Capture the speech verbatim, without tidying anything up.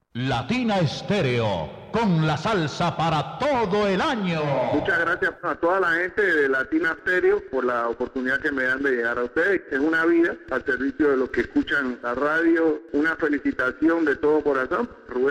Latina Estéreo, con la salsa para todo el año. Muchas gracias a toda la gente de Latina Estéreo por la oportunidad que me dan de llegar a ustedes. Es una vida al servicio de los que escuchan la radio. Una felicitación de todo corazón. Rubén